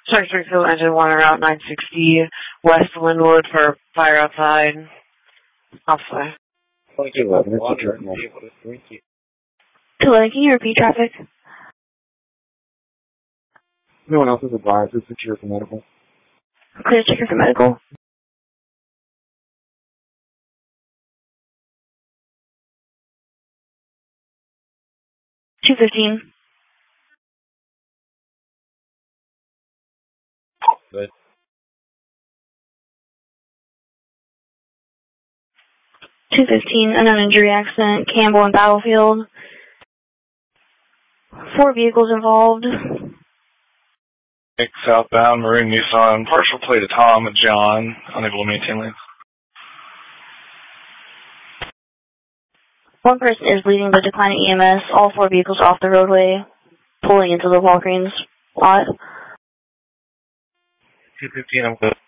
Sorry, Springfield Engine 1 Route 960 West Linwood for fire outside. Offside. 211, can you repeat traffic? no one else is advised. It's secure for medical. Clear to check for medical. $215. Good. $215, unknown injury accident, Campbell and Battlefield. 4 vehicles involved. Southbound, Maroon Nissan, partial plate of Tom and John, unable to maintain lane. One person is leading the declining EMS. All 4 vehicles off the roadway, pulling into the Walgreens lot. 215, I'm good.